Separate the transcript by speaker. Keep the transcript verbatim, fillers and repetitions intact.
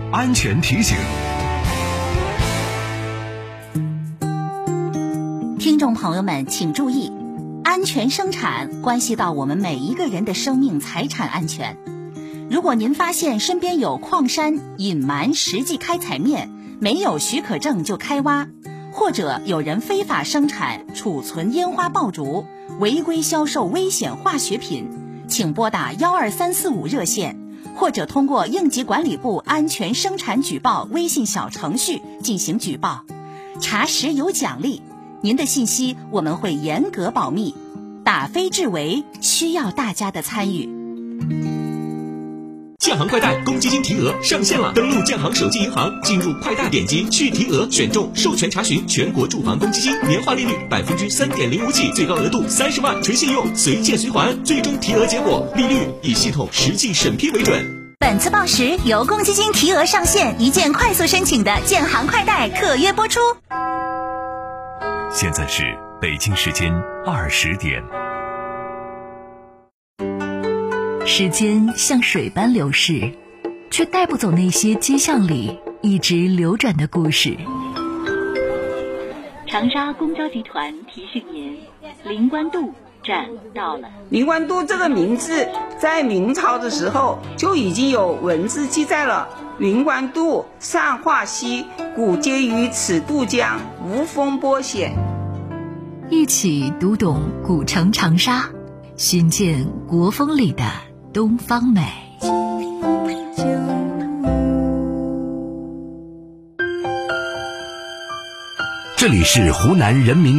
Speaker 1: 安全提醒。
Speaker 2: 听众朋友们请注意，安全生产关系到我们每一个人的生命财产安全。如果您发现身边有矿山隐瞒实际开采面，没有许可证就开挖，或者有人非法生产、储存烟花爆竹，违规销售危险化学品，请拨打幺二三四五热线，或者通过应急管理部安全生产举报微信小程序进行举报，查实有奖励，您的信息我们会严格保密，打非治为，需要大家的参与。
Speaker 3: 建行快贷公积金提额上线了，登录建行手机银行，进入快贷，点击去提额，选中授权查询全国住房公积金，年化利率百分之三点零五起，最高额度三十万，纯信用，随借随还，最终提额结果利率以系统实际审批为准。
Speaker 2: 本次报时由公积金提额上线一键快速申请的建行快贷特约播出。
Speaker 1: 现在是北京时间二十点。
Speaker 4: 时间像水般流逝，却带不走那些街巷里一直流转的故事。
Speaker 2: 长沙公交集团提醒您，灵官渡站到了。
Speaker 5: 灵官渡这个名字在明朝的时候就已经有文字记载了。灵官渡，善化溪，古接于此渡江，无风波险。
Speaker 4: 一起读懂古城长沙，寻见国风里的东方美。
Speaker 1: 这里是湖南人民